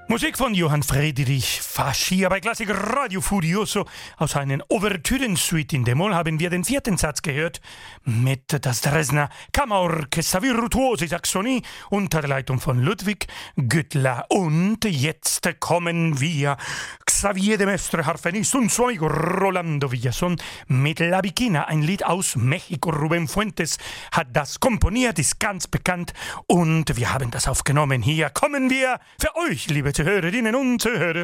Musik von Johann Friedrich Fasci bei Klassik Radio Furioso aus einer Ouvertürensuite in D-Moll haben wir den vierten Satz gehört mit das Dresdner Kammerorchester Virtuose Saxonie unter der Leitung von Ludwig Güttler. Und jetzt kommen wir Xavier de Mestre, Harfenist und su amigo Rolando Villason mit La Bikina, ein Lied aus Mexiko. Rubén Fuentes hat das komponiert, ist ganz bekannt und wir haben das aufgenommen. Hier kommen wir für euch, liebe Zuhörerinnen und Zuhörer.